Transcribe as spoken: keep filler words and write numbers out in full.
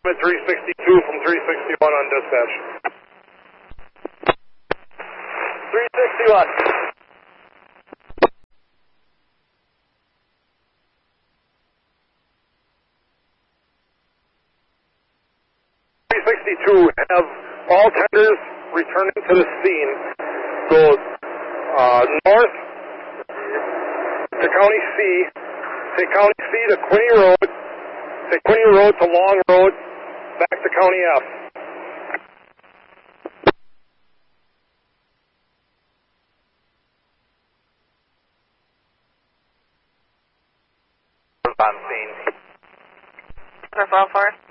at three sixty-two from three sixty-one on dispatch. three sixty-one. three sixty-two, have all tenders returning to the scene. Go uh, north to County C, take County C to Quinney Road, take Quinney Road to Long Road, back to County F. On scene. Referral for